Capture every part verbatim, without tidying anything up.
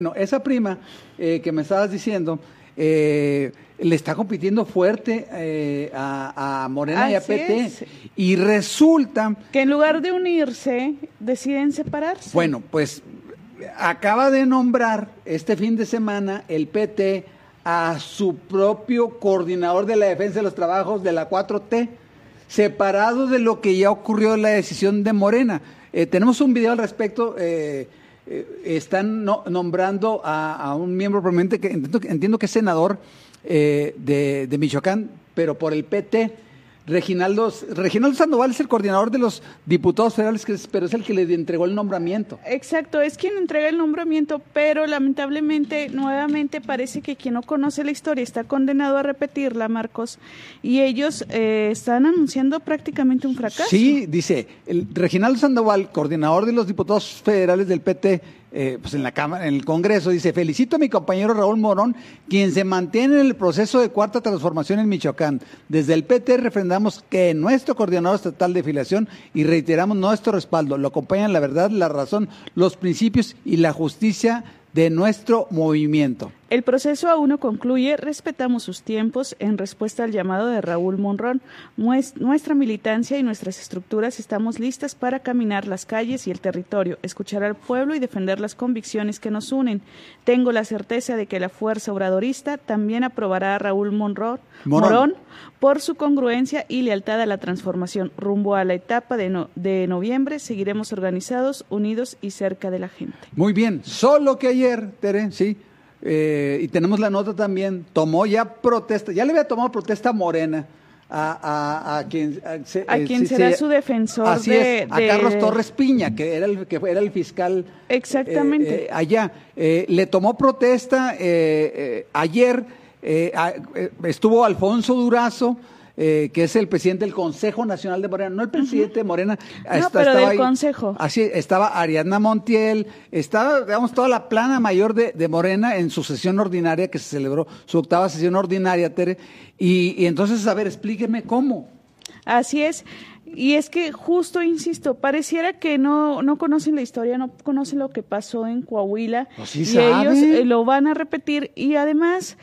No, esa prima eh, que me estabas diciendo, eh, le está compitiendo fuerte eh, a, a Morena Así y a P T. Es. Y resulta... que en lugar de unirse, deciden separarse. Bueno, pues acaba de nombrar este fin de semana el P T a su propio coordinador de la defensa de los trabajos de la cuatro T, separado de lo que ya ocurrió en la decisión de Morena. Eh, tenemos un video al respecto. Eh, eh, están no, nombrando a, a un miembro prominente que entiendo, entiendo que es senador eh, de, de Michoacán, pero por el P T. Reginaldo, Reginaldo Sandoval es el coordinador de los diputados federales, que es, pero es el que le entregó el nombramiento. Exacto, es quien entrega el nombramiento, pero lamentablemente, nuevamente parece que quien no conoce la historia está condenado a repetirla, Marcos, y ellos eh, están anunciando prácticamente un fracaso. Sí, dice, el Reginaldo Sandoval, coordinador de los diputados federales del P T, Eh, pues en la Cámara, en el Congreso, dice: felicito a mi compañero Raúl Morón, quien se mantiene en el proceso de cuarta transformación en Michoacán. Desde el P T refrendamos que nuestro coordinador estatal de filiación y reiteramos nuestro respaldo. Lo acompañan la verdad, la razón, los principios y la justicia de nuestro movimiento. El proceso aún no concluye, respetamos sus tiempos en respuesta al llamado de Raúl Monrón. Nuestra militancia y nuestras estructuras estamos listas para caminar las calles y el territorio, escuchar al pueblo y defender las convicciones que nos unen. Tengo la certeza de que la fuerza obradorista también aprobará a Raúl Monrón, Morón. Morón por su congruencia y lealtad a la transformación. Rumbo a la etapa de, no, de noviembre seguiremos organizados, unidos y cerca de la gente. Muy bien, solo que ayer, Tere, sí, Eh, y tenemos la nota también, tomó ya protesta, ya le había tomado protesta a Morena, a, a, a quien, a, se, a quien eh, será se, su defensor. Así de, es, a de... Carlos Torres Piña, que era el, que era el fiscal. Exactamente. Eh, eh, allá. Eh, le tomó protesta eh, eh, ayer, eh, a, eh, estuvo Alfonso Durazo, Eh, que es el presidente del Consejo Nacional de Morena, no el presidente uh-huh. de Morena. No, está, pero del ahí, Consejo. Así, estaba Ariadna Montiel, estaba, digamos, toda la plana mayor de, de Morena en su sesión ordinaria, que se celebró, su octava sesión ordinaria, Tere, y, y entonces, a ver, explíqueme cómo. Así es. Y es que justo, insisto, pareciera que no, no conocen la historia, no conocen lo que pasó en Coahuila, pues sí y sabe. ellos eh, lo van a repetir, y además...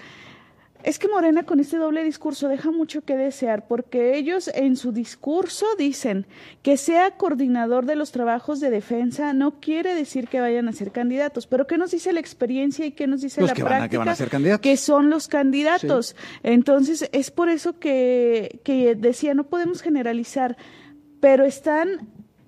Es que Morena con este doble discurso deja mucho que desear, porque ellos en su discurso dicen que sea coordinador de los trabajos de defensa no quiere decir que vayan a ser candidatos, pero ¿qué nos dice la experiencia y qué nos dice pues la que práctica? Van a, que van a ser candidatos. Que son los candidatos. Sí. Entonces es por eso que, que decía, no podemos generalizar, pero están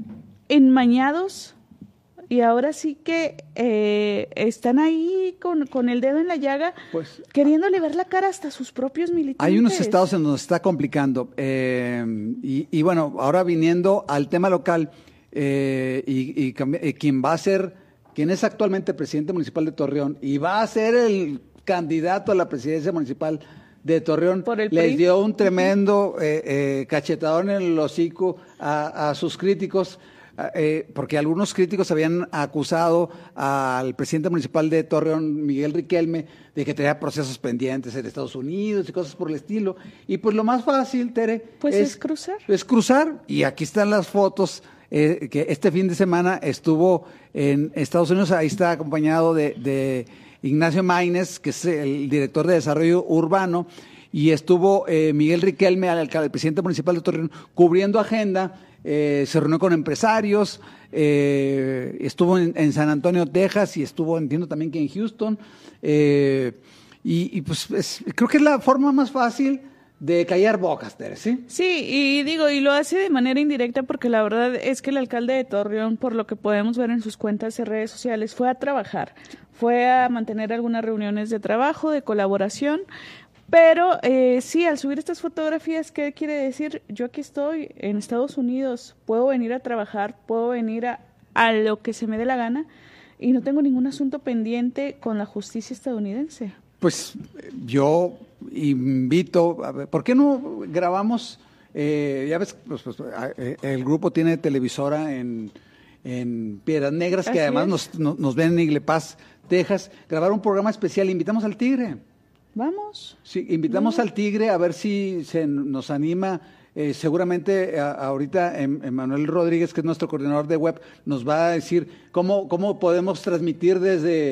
enmañados. Y ahora sí que eh, están ahí con, con el dedo en la llaga, pues, queriéndole ver la cara hasta a sus propios militantes. Hay unos estados en donde se está complicando. Eh, y, y bueno, ahora viniendo al tema local, eh, y, y, y quien va a ser, quien es actualmente presidente municipal de Torreón y va a ser el candidato a la presidencia municipal de Torreón, les dio un tremendo eh, eh, cachetadón en el hocico a, a sus críticos. Eh, porque algunos críticos habían acusado al presidente municipal de Torreón, Miguel Riquelme, de que tenía procesos pendientes en Estados Unidos y cosas por el estilo. Y pues lo más fácil, Tere, pues es, es cruzar. Es cruzar. Y aquí están las fotos, eh, que este fin de semana estuvo en Estados Unidos, ahí está acompañado de, de Ignacio Maínez, que es el director de Desarrollo Urbano, y estuvo eh, Miguel Riquelme, el, el presidente municipal de Torreón, cubriendo agenda. Eh, se reunió con empresarios, eh, estuvo en, en San Antonio, Texas, y estuvo, entiendo también que en Houston, eh, y, y pues es, creo que es la forma más fácil de callar bocas, Tere, ¿sí? Sí, y digo, y lo hace de manera indirecta porque la verdad es que el alcalde de Torreón, por lo que podemos ver en sus cuentas de redes sociales, fue a trabajar, fue a mantener algunas reuniones de trabajo, de colaboración. Pero eh, sí, al subir estas fotografías, ¿qué quiere decir? Yo aquí estoy en Estados Unidos, puedo venir a trabajar, puedo venir a, a lo que se me dé la gana y no tengo ningún asunto pendiente con la justicia estadounidense. Pues yo invito, a ver, ¿por qué no grabamos? Eh, ya ves, pues, pues, el grupo tiene televisora en, en Piedras Negras, que Así además nos, nos, nos ven en Iglepaz, Texas, grabar un programa especial, invitamos al Tigre. Vamos. Sí, invitamos Vamos. al Tigre a ver si se nos anima. Eh, seguramente a, ahorita Emanuel Rodríguez, que es nuestro coordinador de web, nos va a decir cómo, cómo podemos transmitir desde,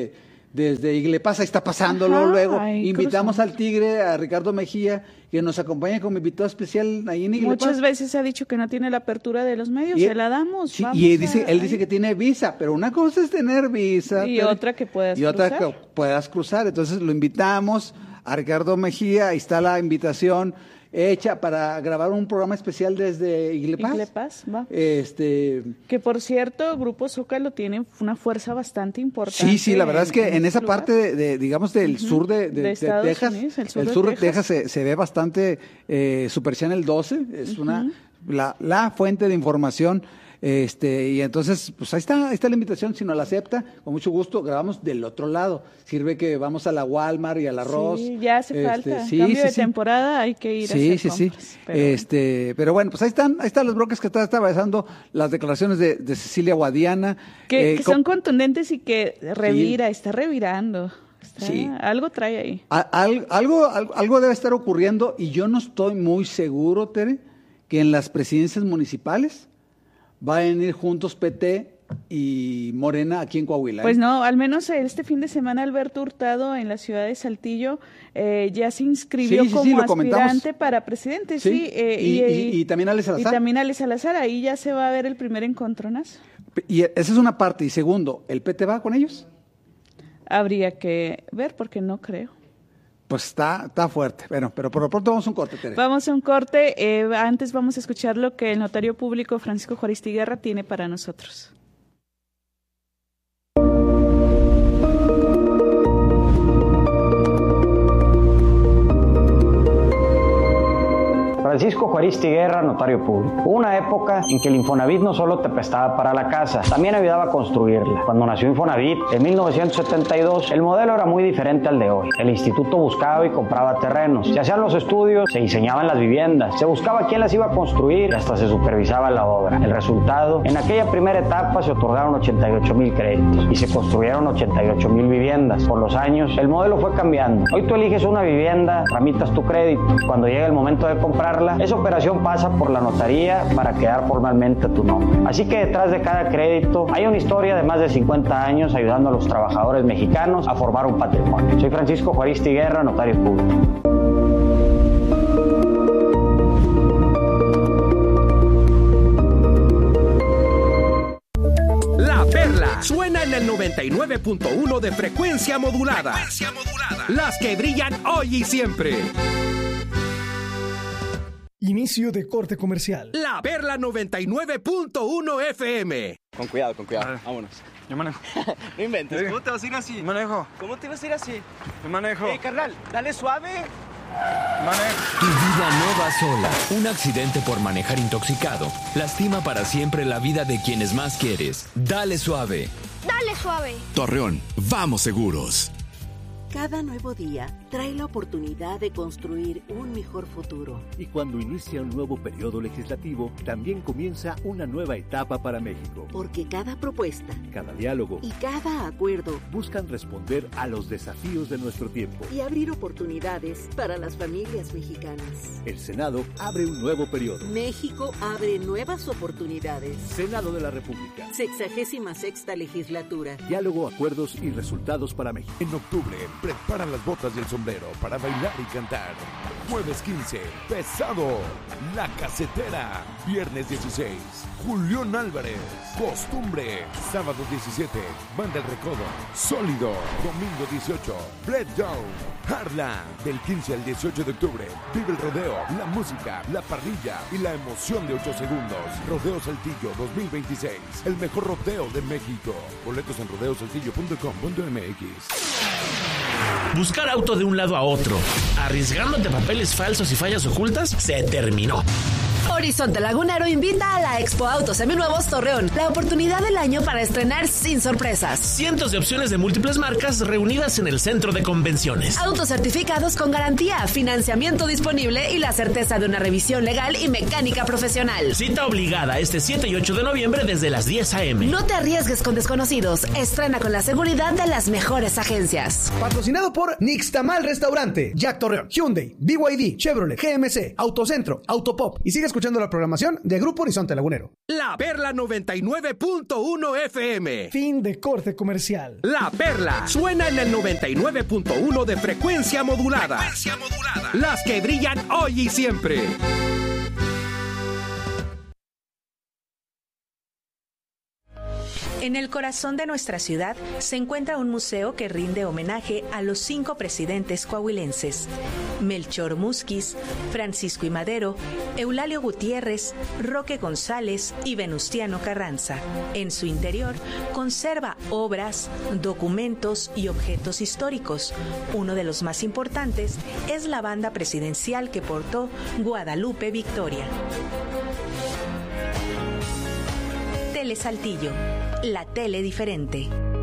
desde Iglepasa, está pasándolo. Ajá, luego. Invitamos cruzamos. al Tigre, a Ricardo Mejía, que nos acompañe como invitado especial ahí en Iglepasa. Muchas veces ha dicho que no tiene la apertura de los medios, y se la damos. Sí, y él dice, él dice que tiene visa, pero una cosa es tener visa. Y pero, otra que puedas y cruzar. Y otra que puedas cruzar. Entonces lo invitamos a Ricardo Mejía, ahí está la invitación hecha para grabar un programa especial desde Iglepaz. Iglepaz, va. Este... Que por cierto, Grupo Zócalo tiene una fuerza bastante importante. Sí, sí, la verdad en, es que en, en esa lugar. parte, de, de digamos, del uh-huh. sur de, de, de, de Texas, Unidos, el sur, el de, sur Texas. de Texas se, se ve bastante eh, Super Channel doce, es uh-huh. una la, la fuente de información. Este, y entonces, pues ahí está, ahí está la invitación, si no la acepta, con mucho gusto, grabamos del otro lado. Sirve que vamos a la Walmart y al arroz. Sí, ya hace este, falta. Sí, Cambio sí, de sí. temporada, hay que ir sí, a hacer sí, compras. Sí, pero este, bueno. pero bueno, pues ahí están, ahí están los bloques que está atravesando las declaraciones de, de Cecilia Guadiana. Que, eh, que son contundentes y que revira, sí. está revirando. Está, sí. Algo trae ahí. A, al, algo, algo, algo debe estar ocurriendo y yo no estoy muy seguro, Tere, que en las presidencias municipales van a venir juntos P T y Morena aquí en Coahuila. ¿eh? Pues no, al menos este fin de semana Alberto Hurtado en la ciudad de Saltillo eh, ya se inscribió sí, sí, como sí, aspirante para presidente. Sí, sí eh, y, y, y, y también Ale Salazar. Y también Ale Salazar, ahí ya se va a ver el primer encontronazo. Y esa es una parte. Y segundo, ¿el P T va con ellos? Habría que ver porque no creo. Pues está, está fuerte. Bueno, pero por lo pronto vamos a un corte, Tere. Vamos a un corte. Eh, antes vamos a escuchar lo que el notario público Francisco Juaristi Guerra tiene para nosotros. Francisco Juaristi Guerra, notario público. Hubo una época en que el Infonavit no solo te prestaba para la casa, también ayudaba a construirla. Cuando nació Infonavit, en mil novecientos setenta y dos, el modelo era muy diferente al de hoy. El instituto buscaba y compraba terrenos. Se hacían los estudios, se diseñaban las viviendas, se buscaba quién las iba a construir y hasta se supervisaba la obra. El resultado, en aquella primera etapa se otorgaron ochenta y ocho mil créditos y se construyeron ochenta y ocho mil viviendas. Por los años, el modelo fue cambiando. Hoy tú eliges una vivienda, tramitas tu crédito. Cuando llega el momento de comprarla, esa operación pasa por la notaría para quedar formalmente a tu nombre. Así que detrás de cada crédito hay una historia de más de cincuenta años ayudando a los trabajadores mexicanos a formar un patrimonio. Soy Francisco Juaristi Guerra, notario público. La Perla suena en el noventa y nueve punto uno de frecuencia modulada. Frecuencia modulada. Las que brillan hoy y siempre. Inicio de corte comercial. La Perla noventa y nueve punto uno F M. Con cuidado, con cuidado. Vámonos. Yo manejo. No inventes. ¿Cómo te vas a ir así? Yo manejo. ¿Cómo te vas a ir así? Yo manejo. Eh, carnal, dale suave. Manejo. Tu vida no va sola. Un accidente por manejar intoxicado lastima para siempre la vida de quienes más quieres. Dale suave. Dale suave. Torreón, vamos seguros. Cada nuevo día trae la oportunidad de construir un mejor futuro. Y cuando inicia un nuevo periodo legislativo, también comienza una nueva etapa para México. Porque cada propuesta, cada diálogo y cada acuerdo buscan responder a los desafíos de nuestro tiempo y abrir oportunidades para las familias mexicanas. El Senado abre un nuevo periodo. México abre nuevas oportunidades. Senado de la República. Sexagésima sexta legislatura. Diálogo, acuerdos y resultados para México. En octubre, prepara las botas y el sombrero para bailar y cantar. Jueves quince, Pesado, La Casetera. Viernes dieciséis, Julián Álvarez, Costumbre. Sábado diecisiete, Banda El Recodo, Sólido. Domingo dieciocho, Bread Down, Harla. Del quince al dieciocho de octubre, vive el rodeo, la música, la parrilla y la emoción de ocho segundos. Rodeo Saltillo dos mil veintiséis, el mejor rodeo de México. Boletos en rodeo saltillo punto com punto m x. Buscar auto de un lado a otro, arriesgándote papeles falsos y fallas ocultas, se terminó. Horizonte Lagunero invita a la Expo Autos Seminuevos Torreón, la oportunidad del año para estrenar sin sorpresas. Cientos de opciones de múltiples marcas reunidas en el centro de convenciones. Autos certificados con garantía, financiamiento disponible y la certeza de una revisión legal y mecánica profesional. Cita obligada este siete y ocho de noviembre desde las diez a eme. No te arriesgues con desconocidos, estrena con la seguridad de las mejores agencias. Patrocinado por Nixtamal Restaurante, Jack Torreón, Hyundai, B Y D, Chevrolet, G M C, Autocentro, Autopop y sigue escuchando escuchando la programación de Grupo Horizonte Lagunero. La Perla noventa y nueve punto uno F M. Fin de corte comercial. La Perla suena en el noventa y nueve punto uno de frecuencia modulada. Frecuencia modulada. Las que brillan hoy y siempre. En el corazón de nuestra ciudad se encuentra un museo que rinde homenaje a los cinco presidentes coahuilenses: Melchor Musquiz, Francisco I. Madero, Eulalio Gutiérrez, Roque González y Venustiano Carranza. En su interior conserva obras, documentos y objetos históricos. Uno de los más importantes es la banda presidencial que portó Guadalupe Victoria. Tele Saltillo, la tele diferente.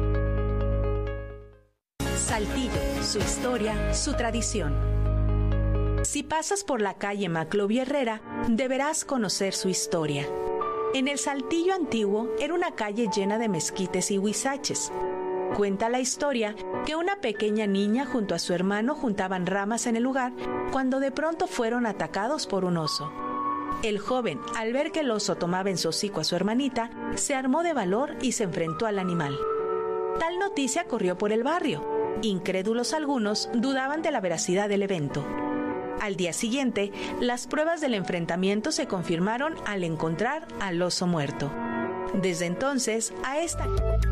Saltillo, su historia, su tradición. Si pasas por la calle Maclovio Herrera, deberás conocer su historia. En el Saltillo antiguo era una calle llena de mezquites y huizaches. Cuenta la historia que una pequeña niña junto a su hermano juntaban ramas en el lugar cuando de pronto fueron atacados por un oso. El joven, al ver que el oso tomaba en su hocico a su hermanita, se armó de valor y se enfrentó al animal. Tal noticia corrió por el barrio. Incrédulos algunos dudaban de la veracidad del evento. Al día siguiente, las pruebas del enfrentamiento se confirmaron al encontrar al oso muerto. Desde entonces, a esta...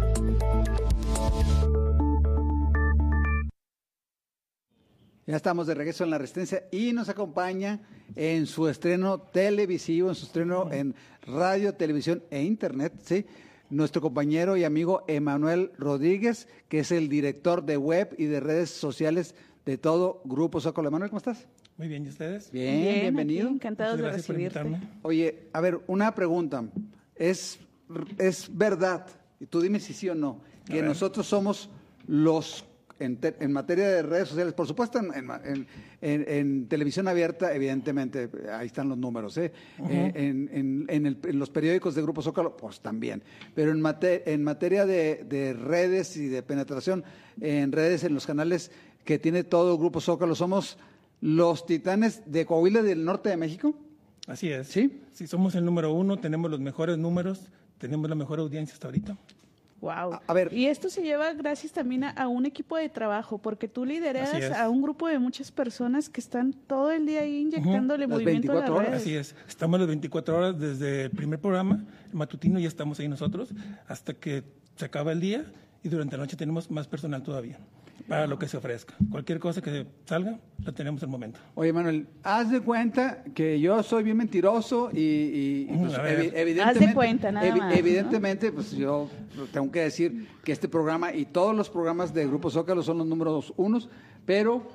Ya estamos de regreso en La Resistencia y nos acompaña en su estreno televisivo, en su estreno en radio, televisión e internet, ¿sí? Nuestro compañero y amigo Emanuel Rodríguez, que es el director de web y de redes sociales de todo Grupo Zócalo. Emanuel, ¿cómo estás? Muy bien, ¿y ustedes? Bien, bien bienvenido. Aquí, encantados de recibirte. Oye, a ver, una pregunta. Es, es verdad, y tú dime si sí o no, que nosotros somos los... En, te, en materia de redes sociales, por supuesto, en, en, en, en televisión abierta, evidentemente, ahí están los números, ¿eh? Uh-huh. eh en, en, en, el, en los periódicos de Grupo Zócalo, pues también. Pero en, mate, en materia de, de redes y de penetración en redes, en los canales que tiene todo Grupo Zócalo, ¿somos los titanes de Coahuila del norte de México? Así es. ¿Sí? Sí, somos el número uno, tenemos los mejores números, tenemos la mejor audiencia hasta ahorita. Wow. A, a ver. Y esto se lleva gracias también a, a un equipo de trabajo, porque tú lideras a un grupo de muchas personas que están todo el día ahí inyectándole uh-huh. movimiento a las redes. Horas. Así es. Estamos las veinticuatro horas desde el primer programa, el matutino, ya estamos ahí nosotros, hasta que se acaba el día y durante la noche tenemos más personal todavía, para lo que se ofrezca. Cualquier cosa que salga, la tenemos al momento. Oye, Manuel, haz de cuenta que yo soy bien mentiroso y, y, y pues, evi evidentemente, haz de cuenta, nada evi más, evidentemente, ¿no? Pues yo tengo que decir que este programa y todos los programas de Grupo Zócalo son los números unos, pero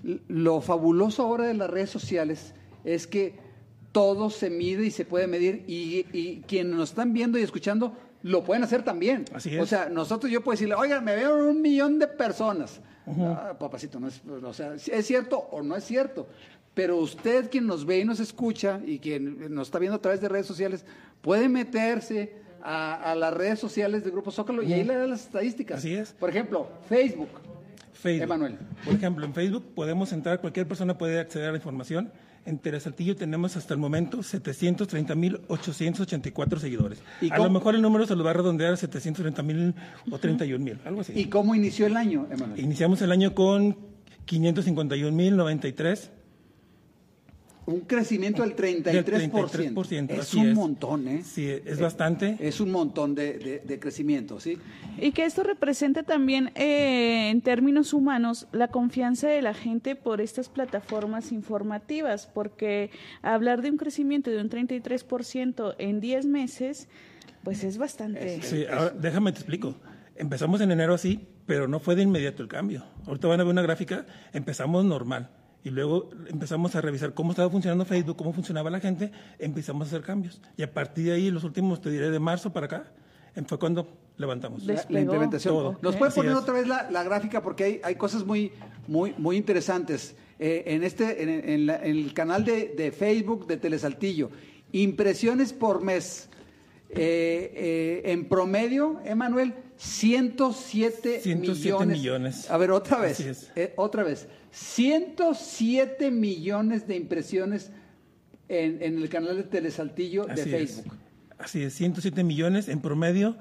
lo fabuloso ahora de las redes sociales es que todo se mide y se puede medir y, y quienes nos están viendo y escuchando lo pueden hacer también. Así es. O sea, nosotros yo puedo decirle, oiga, me veo un millón de personas. Uh-huh. Ah, papacito, no es, o sea, ¿es cierto o no es cierto? Pero usted, quien nos ve y nos escucha y quien nos está viendo a través de redes sociales, puede meterse a, a las redes sociales de Grupo Zócalo uh-huh. y ahí le da las estadísticas. Así es. Por ejemplo, Facebook. Facebook. Emanuel. Por ejemplo, en Facebook podemos entrar, cualquier persona puede acceder a la información. En Telesaltillo tenemos hasta el momento setecientos treinta mil ochocientos ochenta y cuatro seguidores. ¿Y a cómo? Lo mejor el número se lo va a redondear a setecientos treinta mil o treinta y un mil, algo así. ¿Y cómo inició el año, Emanuel? Iniciamos el año con quinientos cincuenta y un mil noventa y tres. Un crecimiento del treinta y tres por ciento. treinta y tres por ciento, es así un es. montón, ¿eh? Sí, es bastante. Es un montón de, de, de crecimiento, ¿sí? Y que esto representa también, eh, en términos humanos, la confianza de la gente por estas plataformas informativas, porque hablar de un crecimiento de un treinta y tres por ciento en diez meses, pues es bastante. Sí, ahora déjame te explico. Empezamos en enero así, pero no fue de inmediato el cambio. Ahorita van a ver una gráfica, empezamos normal. Y luego empezamos a revisar cómo estaba funcionando Facebook, cómo funcionaba la gente, empezamos a hacer cambios. Y a partir de ahí, los últimos, te diré, de marzo para acá, fue cuando levantamos. La, la implementación. Todo. ¿Nos puede poner otra vez la, la gráfica? Porque hay, hay cosas muy, muy, muy interesantes. Eh, en, este, en, en, la, en el canal de, de Facebook de Telesaltillo, impresiones por mes. Eh, eh, en promedio, Emanuel, ciento siete millones. millones. A ver, otra vez. Eh, otra vez. ciento siete millones de impresiones en, en el canal de Telesaltillo Así de Facebook. Es. Así es, ciento siete millones en promedio.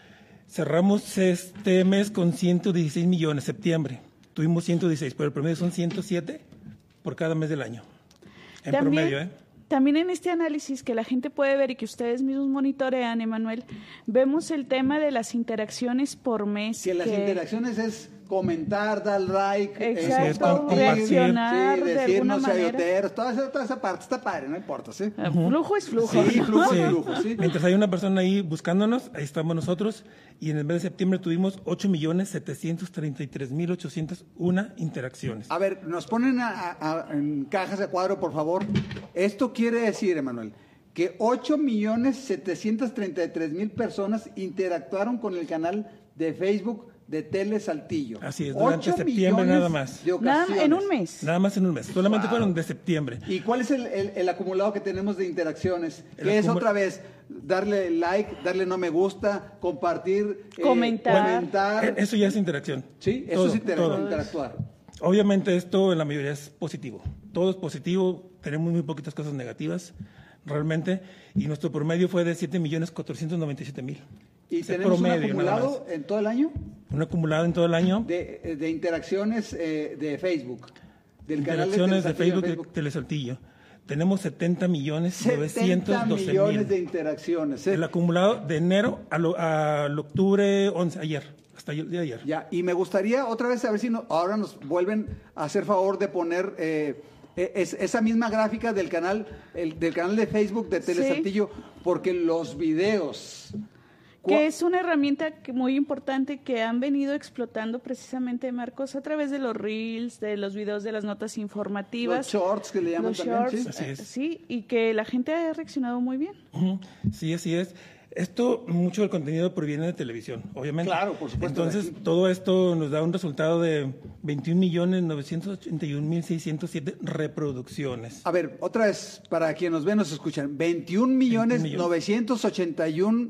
Cerramos este mes con ciento dieciséis millones, septiembre. Tuvimos ciento dieciséis, pero el promedio son ciento siete por cada mes del año. En También, promedio, ¿eh? También en este análisis que la gente puede ver y que ustedes mismos monitorean, Emanuel, vemos el tema de las interacciones por mes. Que, que... las interacciones es comentar, dar like, exacto, eh, reaccionar sí, de decir alguna no manera. Sayoteros, toda esa, toda esa parte está padre, no importa, ¿sí? Uh-huh. Flujo es flujo. Sí, flujo sí. es flujo, sí. Mientras hay una persona ahí buscándonos, ahí estamos nosotros, y en el mes de septiembre tuvimos ocho millones setecientos treinta y tres mil ochocientos uno interacciones. A ver, nos ponen a, a, en cajas de cuadro, por favor. Esto quiere decir, Emanuel, que ocho millones setecientos treinta y tres mil personas interactuaron con el canal de Facebook de Telesaltillo. Así es, durante septiembre nada más. Nada, en un mes. Nada más en un mes, solamente wow. fueron de septiembre. ¿Y cuál es el, el, el acumulado que tenemos de interacciones? Que es otra vez darle like, darle no me gusta, compartir, comentar. Eh, comentar. Eso ya es interacción. Sí, eso todo, es inter todo. interactuar. Obviamente esto en la mayoría es positivo. Todo es positivo, tenemos muy poquitas cosas negativas realmente, y nuestro promedio fue de siete millones cuatrocientos noventa y siete mil. ¿Y Ese tenemos promedio, un acumulado en todo el año? Un acumulado en todo el año. De, de interacciones eh, de Facebook. Del interacciones canal de, de Facebook, de Facebook de Telesaltillo. Tenemos setenta millones novecientos doce mil. millones de interacciones. ¿eh? El acumulado de enero al octubre once, ayer. Hasta el día de ayer. Ya, y me gustaría otra vez saber si no, ahora nos vuelven a hacer favor de poner eh, es, esa misma gráfica del canal, el, del canal de Facebook de Telesaltillo, sí. Porque los videos... Que es una herramienta que muy importante que han venido explotando precisamente, Marcos, a través de los reels, de los videos de las notas informativas. Los shorts que le llaman los también, shorts, ¿sí? Así es. Sí, y que la gente ha reaccionado muy bien. Uh-huh. Sí, así es. Esto, mucho del contenido proviene de televisión, obviamente. Claro, por supuesto. Entonces, todo esto nos da un resultado de veintiún millones novecientos ochenta y un mil seiscientos siete reproducciones. A ver, otra vez, para quienes nos ven, nos escuchan. veintiún millones novecientos ochenta y un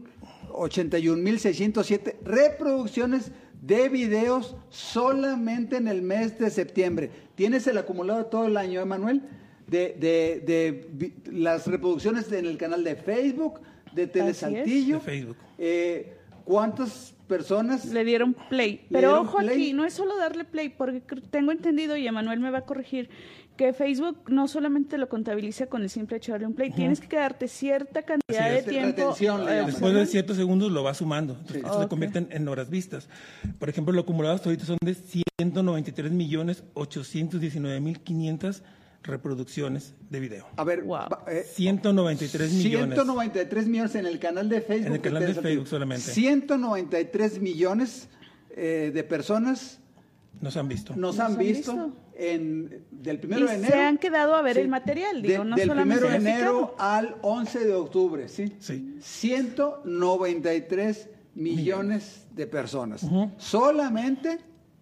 mil seiscientos siete reproducciones de videos solamente en el mes de septiembre. ¿Tienes el acumulado de todo el año, Emanuel? De, de, de, de las reproducciones en el canal de Facebook, de Telesaltillo. De Facebook. Eh, ¿Cuántas personas le dieron play? Pero dieron ojo play? Aquí, no es solo darle play, porque tengo entendido, y Emanuel me va a corregir, que Facebook no solamente lo contabiliza con el simple hecho de darle un play, uh-huh. Tienes que quedarte cierta cantidad de tiempo. Eh, Después de ciertos segundos lo va sumando, entonces sí. Eso okay. se convierte en, en horas vistas. Por ejemplo, lo acumulado hasta ahorita son de ciento noventa y tres millones ochocientos diecinueve mil quinientas reproducciones de video. A ver, wow. eh, ciento noventa y tres millones. ciento noventa y tres millones en el canal de Facebook. En el canal de Facebook solamente. ciento noventa y tres millones eh, de personas nos han visto. Nos, nos han, han visto, visto en del primero y de enero. Se han quedado a ver sí, el material, digo, de, no del solamente primero de enero fijarlo. al once de octubre, ¿sí? Sí. ciento noventa y tres millones de personas. Uh-huh. Solamente,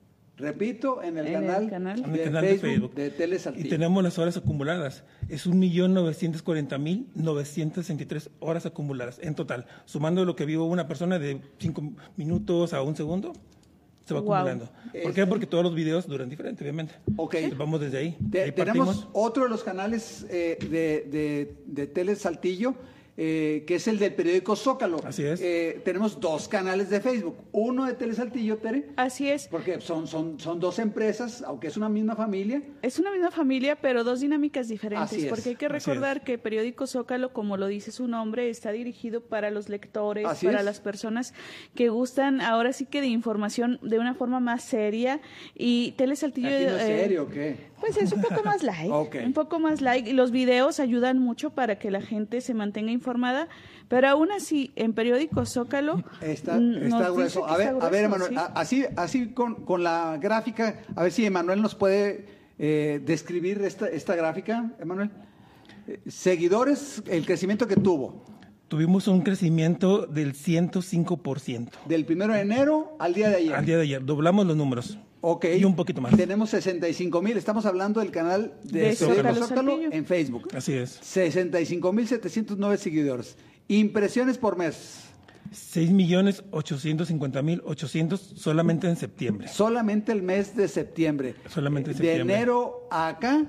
repito, en el, en canal, el canal, en el de, canal Facebook de Facebook de Telesaltillo. Y tenemos las horas acumuladas. Es un millón novecientos cuarenta mil novecientos sesenta y tres horas acumuladas en total. Sumando lo que vivo una persona de cinco minutos a un segundo, se va wow. acumulando. ¿Por qué? Porque todos los videos duran diferente, obviamente. Ok. Vamos desde ahí. Te, ahí tenemos otro de los canales eh, de, de, de Telesaltillo, eh, que es el del periódico Zócalo. Así es. Eh, tenemos dos canales de Facebook. Uno de Telesaltillo, Tere. Así es. Porque son, son, son dos empresas, aunque es una misma familia. Es una misma familia, pero dos dinámicas diferentes. Así es. Porque hay que recordar que Periódico Zócalo, como lo dice su nombre, está dirigido para los lectores, Así para es. las personas que gustan ahora sí que de información de una forma más seria. Y Telesaltillo... ¿Aquí no es eh, serio o qué? Pues es un poco más light, okay. un poco más light. Y los videos ayudan mucho para que la gente se mantenga informada, pero aún así, en Periódico Zócalo... Está, está grueso. A ver, está grueso, a ver, Emanuel, ¿sí? así, así con, con la gráfica, a ver si Emanuel nos puede eh, describir esta, esta gráfica, Emanuel. Eh, seguidores, el crecimiento que tuvo. Tuvimos un crecimiento del ciento cinco por ciento. Del primero de enero al día de ayer. Al día de ayer, doblamos los números. Ok. Y un poquito más. Tenemos sesenta y cinco mil, estamos hablando del canal de, de Zócalo, Zócalo en Facebook. Así es. sesenta y cinco mil setecientos nueve seguidores. Impresiones por mes. seis millones ochocientos cincuenta mil ochocientos solamente en septiembre. Solamente el mes de septiembre. Solamente en septiembre. De enero a acá,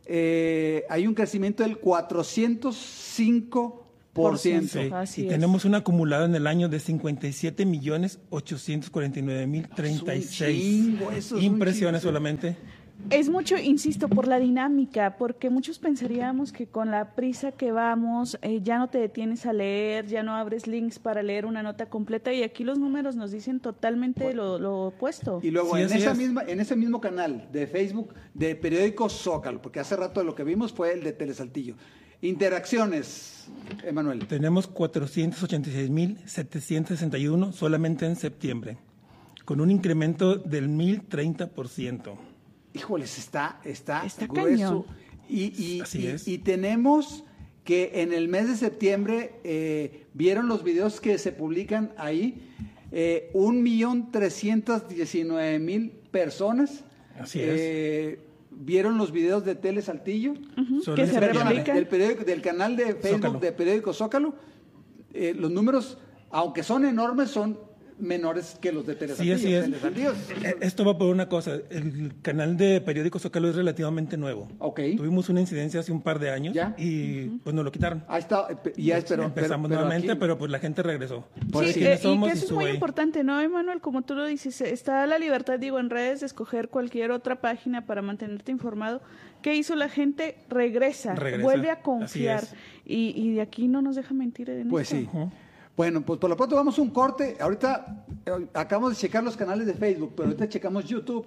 eh, hay un crecimiento del cuatrocientos cinco por ciento. Sí, Así y es. tenemos un acumulado en el año de cincuenta y siete millones ochocientos cuarenta y nueve mil treinta y seis. Es un chingo, eso es un Impresiones chingo. solamente. Es mucho, insisto, por la dinámica, porque muchos pensaríamos que con la prisa que vamos, eh, ya no te detienes a leer, ya no abres links para leer una nota completa, y aquí los números nos dicen totalmente lo, lo opuesto. Y luego Sí, en, así esa es. misma, en ese mismo canal de Facebook de Periódico Zócalo, porque hace rato lo que vimos fue el de Telesaltillo. Interacciones, Emanuel. Tenemos cuatrocientos ochenta y seis mil setecientos sesenta y uno solamente en septiembre, con un incremento del mil treinta por ciento. Híjoles, está, está, Está grueso. cañón. Y, y, Así y- es. y tenemos que en el mes de septiembre, eh, vieron los videos que se publican ahí, eh, un millón trescientos diecinueve mil personas. Así es. eh, vieron los videos de Tele Saltillo, Ujú, Solo que en se septiembre. replican. del, periódico, del canal de Facebook Zócalo. de Periódico Zócalo. Eh, los números, aunque son enormes, son menores que los de Tele Sí, Saltillo. así es. Tele Saltillo. Eh, Esto va por una cosa. El canal de Periódico Zócalo es relativamente nuevo. Ok. Tuvimos una incidencia hace un par de años ¿Ya? y pues nos lo quitaron. Ahí está, eh, ya esperó. Empezamos nuevamente, pero pues la gente regresó. Por Sí, quiénes eh, y somos que y eso es su muy ahí. importante, ¿no, Emanuel? Como tú lo dices, está la libertad, digo, en redes de escoger cualquier otra página para mantenerte informado. ¿Qué hizo la gente? Regresa, Regresa, vuelve a así confiar. es. Y, y de aquí no nos deja mentir en Pues esto. sí. Bueno, pues por lo pronto vamos a un corte. Ahorita eh, acabamos de checar los canales de Facebook, pero ahorita checamos YouTube.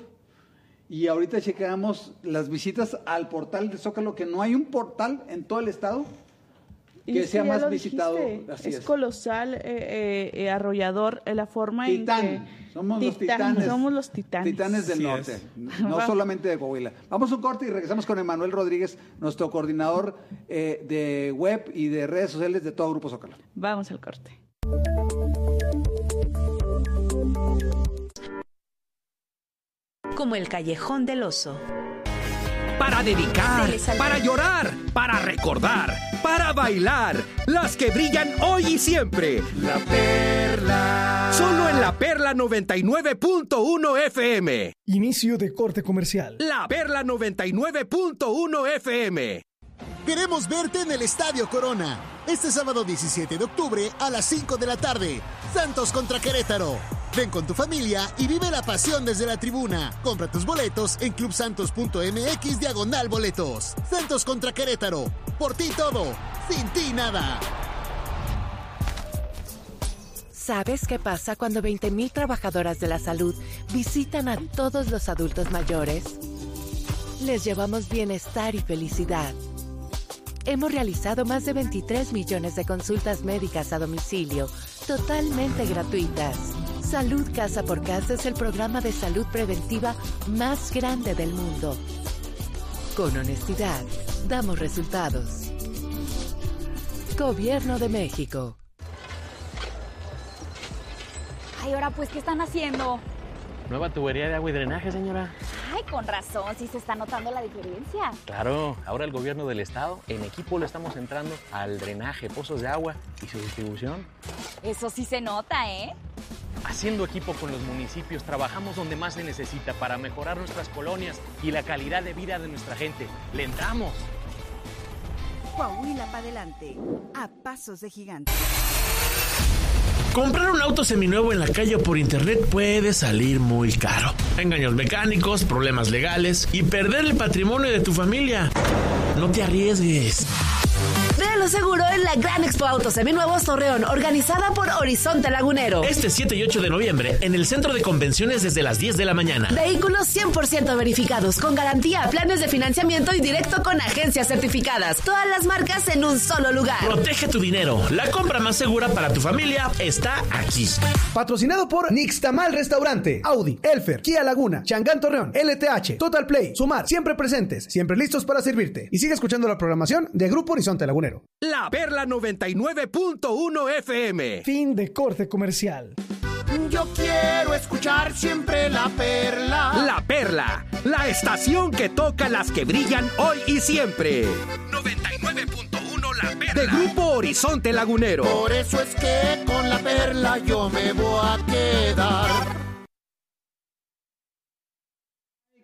Y ahorita checamos las visitas al portal de Zócalo, que no hay un portal en todo el estado Y que es sea ya más lo visitado. dijiste, Así es, es. colosal, eh, eh, eh, arrollador, eh, la forma Titán. en que... Somos los Titán, titanes. Somos los titanes. Titanes del Así norte, es. no Vamos. solamente de Coahuila. Vamos a un corte y regresamos con Emanuel Rodríguez, nuestro coordinador eh, de web y de redes sociales de todo Grupo Zócalo. Vamos al corte. Como el callejón del oso. Para dedicar, para llorar, para recordar, para bailar. Las que brillan hoy y siempre. La Perla. Solo en La Perla noventa y nueve punto uno F M. Inicio de corte comercial. La Perla noventa y nueve punto uno F M. Queremos verte en el Estadio Corona. Este sábado diecisiete de octubre a las cinco de la tarde. Santos contra Querétaro. Ven con tu familia y vive la pasión desde la tribuna. Compra tus boletos en clubsantos.mx diagonal boletos. Santos contra Querétaro. Por ti todo, sin ti nada. ¿Sabes qué pasa cuando veinte mil trabajadoras de la salud visitan a todos los adultos mayores? Les llevamos bienestar y felicidad. Hemos realizado más de veintitrés millones de consultas médicas a domicilio, totalmente gratuitas. Salud Casa por Casa es el programa de salud preventiva más grande del mundo. Con honestidad, damos resultados. Gobierno de México. Ay, ahora pues, ¿qué están haciendo? Nueva tubería de agua y drenaje, señora. Ay, con razón, sí se está notando la diferencia. Claro, ahora el gobierno del estado, en equipo le estamos entrando al drenaje, pozos de agua y su distribución. Eso sí se nota, ¿eh? Haciendo equipo con los municipios, trabajamos donde más se necesita para mejorar nuestras colonias y la calidad de vida de nuestra gente. ¡Le entramos! Coahuila para adelante, a pasos de gigante. Comprar un auto seminuevo en la calle o por internet puede salir muy caro. Engaños mecánicos, problemas legales y perder el patrimonio de tu familia. No te arriesgues. Véalo seguro en la Gran Expo Autos Seminuevos Torreón, organizada por Horizonte Lagunero. Este siete y ocho de noviembre, en el Centro de Convenciones desde las diez de la mañana. Vehículos cien por ciento verificados, con garantía, planes de financiamiento y directo con agencias certificadas. Todas las marcas en un solo lugar. Protege tu dinero. La compra más segura para tu familia está aquí. Patrocinado por Nixtamal Restaurante, Audi, Elfer, Kia Laguna, Changán Torreón, L T H, Total Play, Sumar, siempre presentes, siempre listos para servirte. Y sigue escuchando la programación de Grupo Horizonte Lagunero. La Perla noventa y nueve punto uno F M. Fin de corte comercial. Yo quiero escuchar siempre La Perla. La Perla, la estación que toca las que brillan hoy y siempre. noventa y nueve punto uno La Perla. De Grupo Horizonte Lagunero. Por eso es que con La Perla yo me voy a quedar.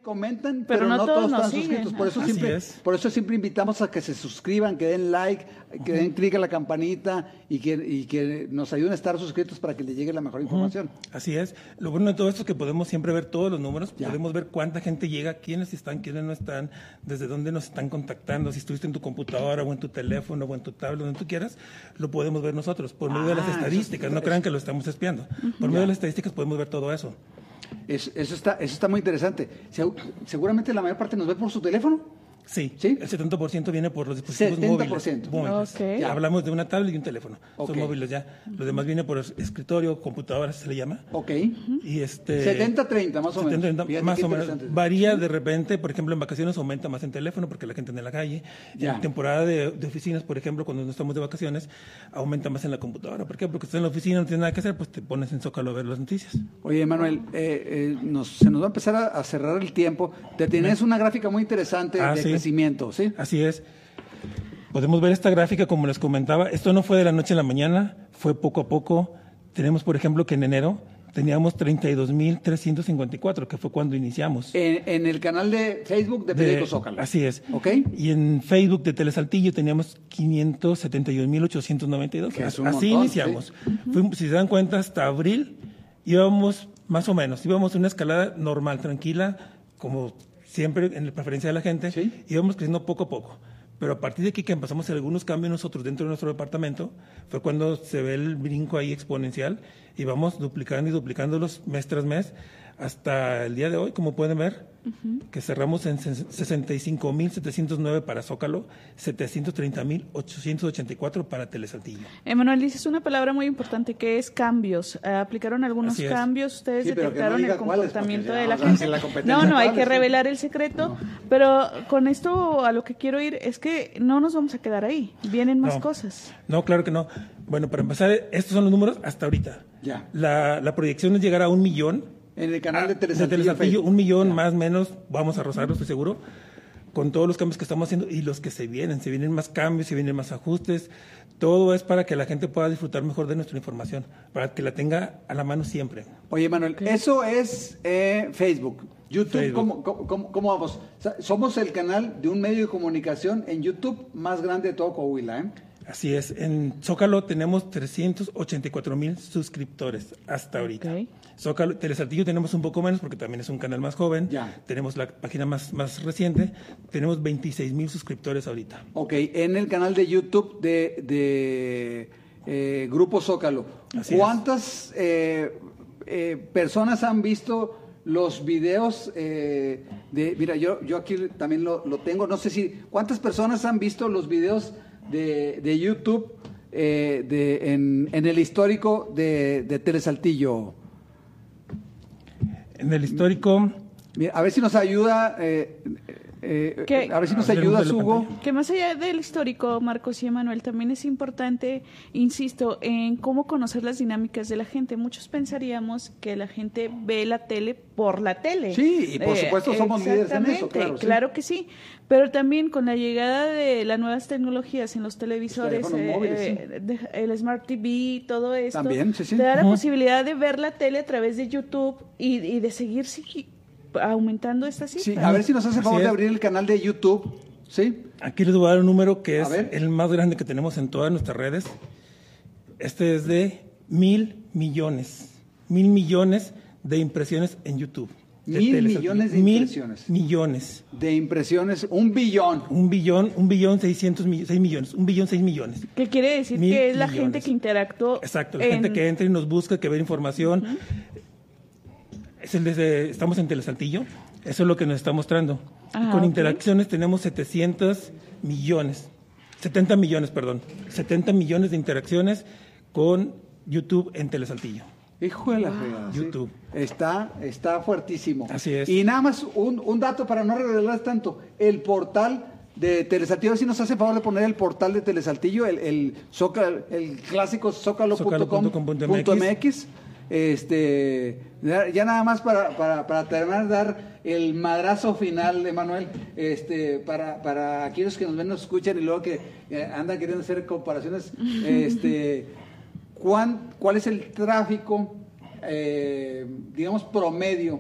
comentan, pero, pero no, no todos, todos nos están siguen. suscritos. Por eso, Así siempre, es. por eso siempre invitamos a que se suscriban, que den like, que den clic a la campanita y que, y que nos ayuden a estar suscritos para que les llegue la mejor información. Así es. Lo bueno de todo esto es que podemos siempre ver todos los números, Ya. podemos ver cuánta gente llega, quiénes están, quiénes no están, desde dónde nos están contactando, si estuviste en tu computadora o en tu teléfono o en tu tablet, donde tú quieras, lo podemos ver nosotros, por medio de las Ah, eso estadísticas. es- No crean que lo estamos espiando. Por medio Ya. de las estadísticas podemos ver todo eso. Eso, eso, está, eso está muy interesante. Se- seguramente la mayor parte nos ve por su teléfono. Sí, ¿Sí? el setenta por ciento viene por los dispositivos setenta por ciento. móviles. móviles. Ok. Ya hablamos de una tablet y un teléfono. Ok. Son móviles ya. Lo demás viene por escritorio, computadora, se le llama. Ok. Y este setenta treinta, más o menos. setenta, Fíjate más qué o menos. interesante. Varía de repente, por ejemplo, en vacaciones aumenta más en teléfono porque la gente anda en la calle. Ya. En temporada de, de oficinas, por ejemplo, cuando no estamos de vacaciones, aumenta más en la computadora. ¿Por qué? Porque estás en la oficina, no tienes nada que hacer, pues te pones en Zócalo a ver las noticias. Oye, Manuel, eh, eh, nos, se nos va a empezar a, a cerrar el tiempo. Te tienes una gráfica muy interesante Ah, de sí. crecimiento, ¿sí? Así es. Podemos ver esta gráfica, como les comentaba. Esto no fue de la noche a la mañana, fue poco a poco. Tenemos, por ejemplo, que en enero teníamos treinta y dos mil trescientos cincuenta y cuatro, que fue cuando iniciamos. En, en el canal de Facebook de De- Periódico Zócalo. Así es. ¿Ok? Y en Facebook de Telesaltillo teníamos quinientos setenta y un mil ochocientos noventa y dos. Que es un Así montón, iniciamos. Fuimos, si se dan cuenta, hasta abril íbamos más o menos, íbamos una escalada normal, tranquila, como siempre en la preferencia de la gente, íbamos creciendo poco a poco. Pero a partir de aquí que empezamos a hacer algunos cambios nosotros dentro de nuestro departamento, fue cuando se ve el brinco ahí exponencial y vamos duplicando y duplicándolos mes tras mes hasta el día de hoy, como pueden ver, que cerramos en sesenta y cinco mil setecientos nueve para Zócalo, setecientos treinta mil ochocientos ochenta y cuatro para Telesaltillo. Emanuel, dices una palabra muy importante que es cambios. Eh, ¿Aplicaron algunos Así es. cambios? ¿Ustedes Sí, pero que no detectaron diga el cuáles, comportamiento porque ya de la vamos a decir gente? la competencia No, no, hay que cuáles, ¿no? revelar el secreto. Pero con esto a lo que quiero ir es que no nos vamos a quedar ahí. Vienen más No. cosas. No, claro que no. Bueno, para empezar, estos son los números hasta ahorita. Ya. La, la proyección es llegar a un millón. En el canal de De Telesaltillo. Telesaltillo, Facebook. un millón más o menos, vamos a rozarlo, estoy seguro, con todos los cambios que estamos haciendo y los que se vienen. Se vienen más cambios, se vienen más ajustes. Todo es para que la gente pueda disfrutar mejor de nuestra información, para que la tenga a la mano siempre. Oye, Manuel, eso es eh, Facebook. YouTube, Facebook. ¿cómo, cómo, cómo- cómo vamos? O sea, somos el canal de un medio de comunicación en YouTube más grande de todo Coahuila, ¿eh? Así es, en Zócalo tenemos trescientos ochenta y cuatro mil suscriptores hasta ahorita. Ok. Zócalo, Telesaltillo tenemos un poco menos porque también es un canal más joven. Ya. Tenemos la página más, más reciente, tenemos veintiséis mil suscriptores ahorita. Ok, en el canal de YouTube de, de eh, Grupo Zócalo. Así es. ¿Cuántas eh, eh, personas han visto los videos eh, de... Mira, yo, yo aquí también lo, lo tengo, no sé si... ¿Cuántas personas han visto los videos de, de YouTube eh, de, en, en el histórico de, de Telesaltillo? En el histórico... Mira, a ver si nos ayuda... Eh, eh, ¿Qué? a ver si nos A ver, ayuda, vemos la Hugo. pantalla. Que más allá del histórico, Marcos y Emanuel, también es importante, insisto, en cómo conocer las dinámicas de la gente. Muchos pensaríamos que la gente ve la tele por la tele. Sí, y por Eh, supuesto somos líderes en eso, exactamente, claro, sí. claro que sí. Pero también con la llegada de las nuevas tecnologías en los televisores, Los teléfonos móviles, eh, de- el Smart T V, todo esto, También, sí, sí. te da la Ujú. posibilidad de ver la tele a través de YouTube y, y de seguir sí, aumentando esta cifra. Sí, a ver si nos hace Así favor de es. abrir el canal de YouTube, ¿sí? Aquí les voy a dar un número que A es ver. el más grande que tenemos en todas nuestras redes. Este es de mil millones. Mil millones de impresiones en YouTube. De Mil Telesaltillo. millones de Mil impresiones. millones. De impresiones, un billón. Un billón, un billón seiscientos mi- seis millones. Un billón seis millones. ¿Qué quiere decir? Mil Que es la millones. gente que interactuó. Exacto, la en- gente que entra y nos busca, que ve información. Es el desde, estamos en Telesaltillo, eso es lo que nos está mostrando. Ah, y con ok. interacciones tenemos setecientos millones, setenta millones, perdón, setenta millones de interacciones con YouTube en Telesaltillo. Hijo de la fregada, sí. YouTube. Está, está fuertísimo. Así es. Y nada más un, un dato para no revelar tanto. El portal de Telesaltillo, a ver si nos hace favor de poner el portal de Telesaltillo, el, el, Zócalo- el clásico zócalo punto com punto m x. Este, ya ya nada más para, para, para terminar, dar el madrazo final, Emanuel, este, para, para aquellos que nos ven, nos escuchan y luego que eh, andan queriendo hacer comparaciones, este, ¿cuán, ¿cuál es el tráfico, eh, digamos, promedio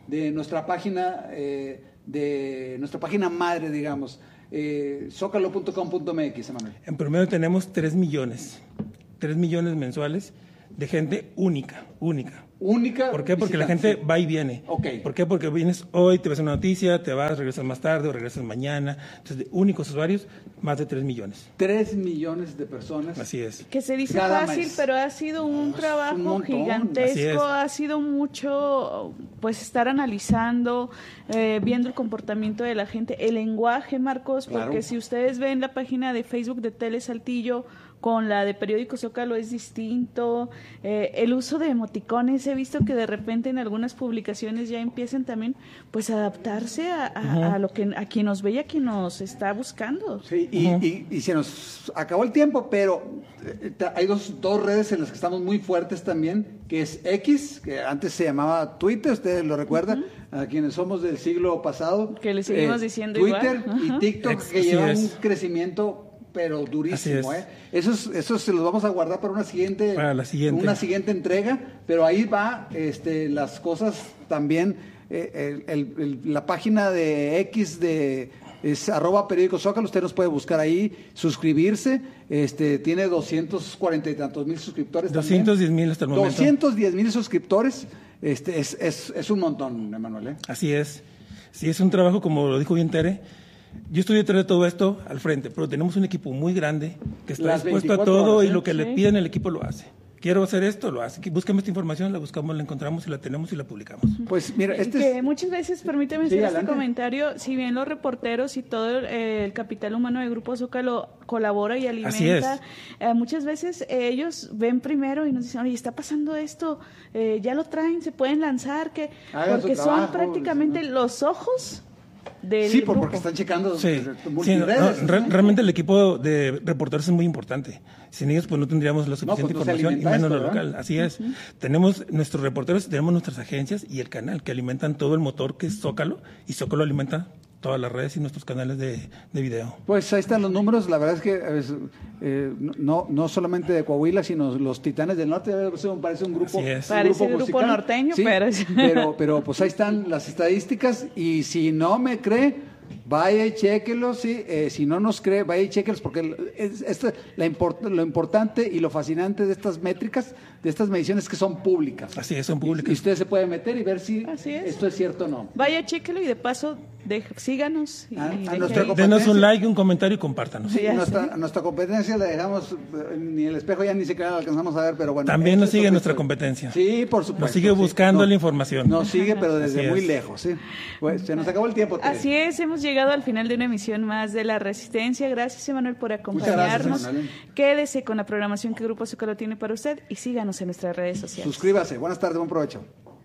de nuestra página, eh, de nuestra página madre, digamos, eh, zócalo punto com punto m x, Emanuel. En promedio tenemos tres millones, tres millones mensuales de gente única, única. Única. ¿Por qué? Porque la gente va y viene. Okay. ¿Por qué? Porque vienes hoy, te ves una noticia, te vas, regresas más tarde o regresas mañana. Entonces, de únicos usuarios, más de tres millones. Tres millones de personas. Así es. Que se dice Cada fácil, mes. pero ha sido un No, trabajo un montón. gigantesco, ha sido mucho, pues, estar analizando, eh, viendo el comportamiento de la gente, el lenguaje, Marcos, porque Claro. si ustedes ven la página de Facebook de Tele Saltillo con la de Periódico Zócalo es distinto, eh, el uso de emoticones, he visto que de repente en algunas publicaciones ya empiezan también pues a adaptarse a, a, Ujú. a lo que a quien nos ve y a quien nos está buscando. Sí, y, y, y se nos acabó el tiempo, pero eh, ta- hay dos, dos redes en las que estamos muy fuertes también, que es X, que antes se llamaba Twitter, ustedes lo recuerdan, a quienes somos del siglo pasado. Que le seguimos Eh, diciendo Twitter igual. y Ajá. TikTok, Ex- que así llevan es. un crecimiento pero durísimo, Así es. ¿eh? Esos, esos se los vamos a guardar para una siguiente, Para la siguiente. una siguiente entrega, pero ahí va este, las cosas también, eh, el- el- el- la página de X de es arroba periódico Zócalo, usted nos puede buscar ahí, suscribirse, este, tiene doscientos cuarenta y tantos mil suscriptores. doscientos diez mil hasta el momento. doscientos diez mil suscriptores, este, es, es, es un montón, Emanuel, ¿eh? Así es. Sí, es un trabajo, como lo dijo bien Tere. Yo estoy detrás de todo esto al frente, pero tenemos un equipo muy grande que está Las dispuesto a veinticuatro todo horas, y ¿eh? lo que le Sí. piden el equipo lo hace. Quiero hacer esto, lo hace. Búscame esta información, la buscamos, la encontramos y la tenemos y la publicamos. Pues mira, este que es... muchas veces, permíteme Sí, hacer adelante. este comentario, si bien los reporteros y todo el, eh, el capital humano de Grupo Zócalo colabora y alimenta, Así es. eh, muchas veces eh, ellos ven primero y nos dicen, oye, está pasando esto, eh, ya lo traen, se pueden lanzar, que Hagan su porque son trabajo, prácticamente los ojos del Sí, por- grupo. porque están checando Sí, eh, sí, no, multiredes. no, re- realmente el equipo de reporteros es muy importante. Sin ellos, pues no tendríamos la suficiente pues, no se información y alimenta menos esto, lo ¿verdad? local. Así es. Tenemos nuestros reporteros, tenemos nuestras agencias y el canal que alimentan todo el motor que es Zócalo, y Zócalo alimenta todas las redes y nuestros canales de, de video. Pues ahí están los números, la verdad es que es, eh, no, no solamente de Coahuila, sino los Titanes del Norte, eso me parece un grupo, Así es. un Parece grupo musical. norteño, Sí, pero- pero... Pero pues ahí están las estadísticas y si no me cree, vaya y chéquelos, sí, eh, si no nos cree, vaya y chéquelos, porque es, es la import- lo importante y lo fascinante de estas métricas, de estas mediciones, que son públicas. Así es, son Y, públicas. y usted se puede meter y ver si Así es. esto es cierto o no. Vaya, chéquelo y de paso, de, síganos. Y, A- a y deje nuestra ahí. compa- Denos un like, un comentario y compártanos. Sí, Ya nuestra, nuestra competencia la dejamos, eh, ni el espejo ya ni siquiera la alcanzamos a ver, pero bueno. También eso nos es sigue otra nuestra historia. competencia. Sí, por supuesto. Nos sigue sí. buscando No, la información. Nos sigue, pero desde Así muy es. lejos, sí. Pues se nos acabó el tiempo. Tere. Así es, hemos llegado al final de una emisión más de La Resistencia. Gracias, Emanuel, por acompañarnos. Emanuel. Quédese con la programación que Grupo Zócalo tiene para usted y síganos en nuestras redes sociales. Suscríbase. Buenas tardes, buen provecho.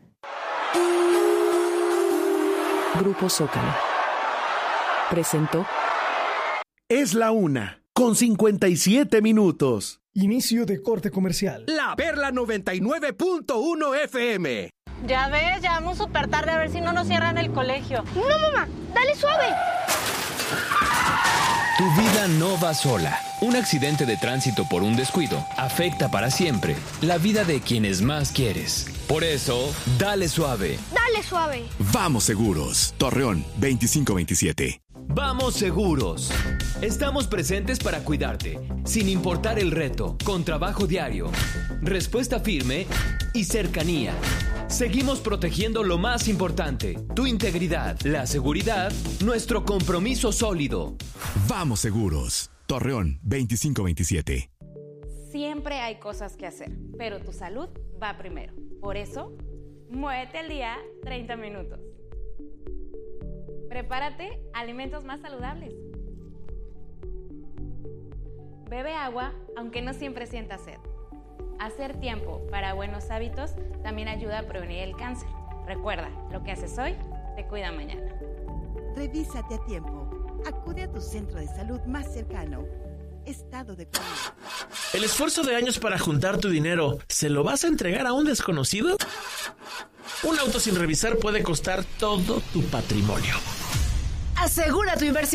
Grupo Zócalo presentó Es la una, con cincuenta y siete minutos. Inicio de corte comercial. La Perla noventa y nueve punto uno F M. Ya ves, ya vamos súper tarde, a ver si no nos cierran el colegio. No, mamá, dale suave. Tu vida no va sola. Un accidente de tránsito por un descuido afecta para siempre la vida de quienes más quieres. Por eso, dale suave. Dale suave. Vamos seguros. Torreón veinticinco veintisiete. Vamos seguros. Estamos presentes para cuidarte, sin importar el reto, con trabajo diario, respuesta firme y cercanía. Seguimos protegiendo lo más importante, tu integridad, la seguridad, nuestro compromiso sólido. Vamos seguros. Torreón veinticinco veintisiete. Siempre hay cosas que hacer, pero tu salud va primero. Por eso, muévete al día treinta minutos. Prepárate alimentos más saludables. Bebe agua, aunque no siempre sientas sed. Hacer tiempo para buenos hábitos también ayuda a prevenir el cáncer. Recuerda, lo que haces hoy te cuida mañana. Revísate a tiempo. Acude a tu centro de salud más cercano. Estado de Coahuila. ¿El esfuerzo de años para juntar tu dinero se lo vas a entregar a un desconocido? Un auto sin revisar puede costar todo tu patrimonio. Asegura tu inversión.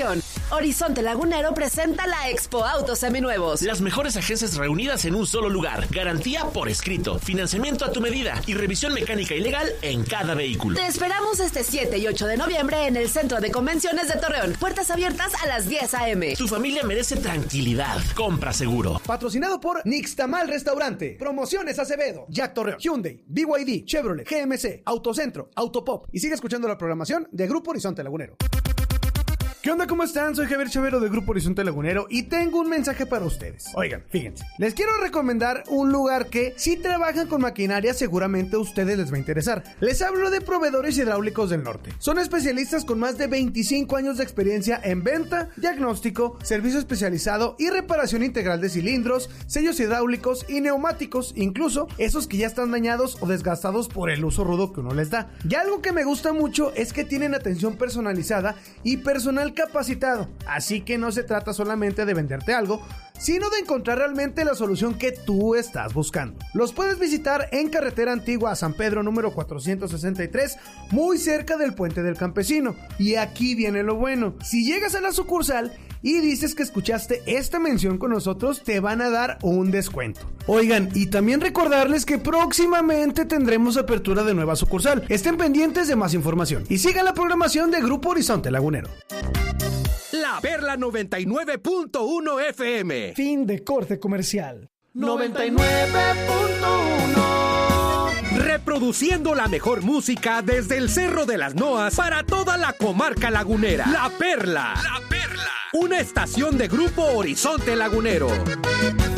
Horizonte Lagunero presenta la Expo Autos Seminuevos. Las mejores agencias reunidas en un solo lugar. Garantía por escrito, financiamiento a tu medida y revisión mecánica y legal en cada vehículo. Te esperamos este siete y ocho de noviembre en el Centro de Convenciones de Torreón. Puertas abiertas a las diez a eme. Tu familia merece tranquilidad. Compra seguro. Patrocinado por Nixtamal Restaurante. Promociones Acevedo, Jack Torreón, Hyundai, B Y D, Chevrolet, G M C, Autocentro, Autopop. Y sigue escuchando la programación de Grupo Horizonte Lagunero. ¿Qué onda? ¿Cómo están? Soy Javier Chavero de Grupo Horizonte Lagunero y tengo un mensaje para ustedes. Oigan, fíjense, les quiero recomendar un lugar que si trabajan con maquinaria seguramente a ustedes les va a interesar. Les hablo de Proveedores Hidráulicos del Norte. Son especialistas con más de veinticinco años de experiencia en venta, diagnóstico, servicio especializado y reparación integral de cilindros, sellos hidráulicos y neumáticos, incluso esos que ya están dañados o desgastados por el uso rudo que uno les da. Y algo que me gusta mucho es que tienen atención personalizada y personal capacitado, así que no se trata solamente de venderte algo, sino de encontrar realmente la solución que tú estás buscando. Los puedes visitar en Carretera Antigua a San Pedro número cuatrocientos sesenta y tres, muy cerca del Puente del Campesino. Y aquí viene lo bueno: si llegas a la sucursal y dices que escuchaste esta mención con nosotros, te van a dar un descuento. Oigan, y también recordarles que próximamente tendremos apertura de nueva sucursal. Estén pendientes de más información y sigan la programación de Grupo Horizonte Lagunero. La Perla noventa y nueve punto uno F M. Fin de corte comercial. noventa y nueve punto uno. Reproduciendo la mejor música desde el Cerro de las Noas para toda la comarca lagunera. La Perla. La Perla. Una estación de Grupo Horizonte Lagunero.